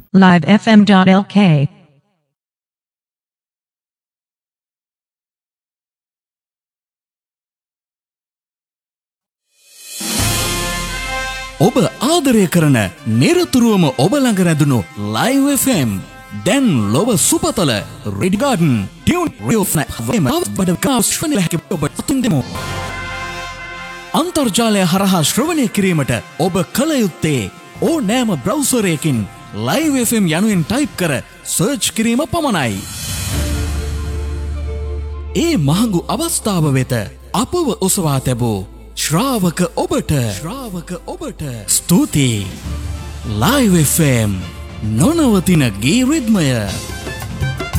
livefm.lk ඔබ ආදරය කරන නිරතුරුවම ඔබ ළඟ රැඳුණු Live FM දැන් ලොව සුපතල Red Garden Tune Radio Snap බඩ කාස්වන ලැහැක ඔබ අතුන් දෙමු. අන්තර්ජාලය හරහා ශ්‍රවණය කිරීමට ඔබ කල යුත්තේ ඕනෑම බ්‍රවුසරයකින් Live FM යනුවෙන් ටයිප් කර සර්ච් කිරීම පමණයි. ඒ මහඟු අවස්ථාව වෙත අපව ඔසවා තැබූ ශ්‍රාවක ඔබට ස්තුතියි. Live FM නොනවතින ගී රිද්මය